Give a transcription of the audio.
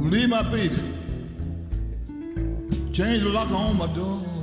leave my baby. Change the lock on my door.